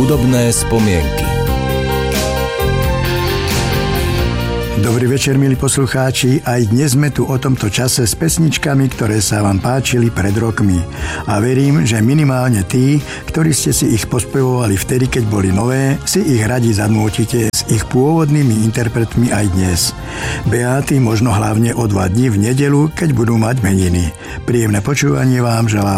Hudobné spomienky. Dobrý večer, milí poslucháči. Aj dnes sme tu o tomto čase s pesničkami, ktoré sa vám páčili pred rokmi. A verím, že minimálne tí, ktorí ste si ich pospevovali vtedy, keď boli nové, si ich radi zanútite s ich pôvodnými interpretmi aj dnes. Beáty možno hlavne o 2 dní v nedeľu, keď budú mať meniny. Príjemné počúvanie vám želá